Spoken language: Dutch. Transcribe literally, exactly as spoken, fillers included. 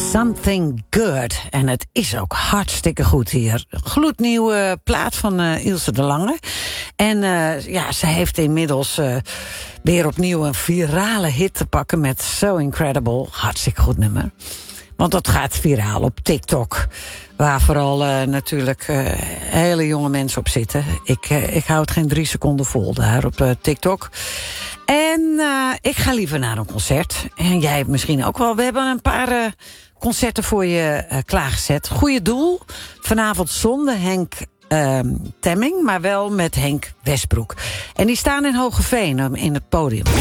Something Good. En het is ook hartstikke goed hier. Gloednieuwe plaat van uh, Ilse de Lange. En uh, ja, ze heeft inmiddels uh, weer opnieuw een virale hit te pakken met So Incredible. Hartstikke goed nummer. Want dat gaat viraal op TikTok. Waar vooral uh, natuurlijk uh, hele jonge mensen op zitten. Ik, uh, ik hou het geen drie seconden vol daar op uh, TikTok. En uh, ik ga liever naar een concert. En jij misschien ook wel. We hebben een paar uh, concerten voor je uh, klaargezet. Goeie doel. Vanavond zonder Henk uh, Temming, maar wel met Henk Westbroek. En die staan in Hogeveen in het podium.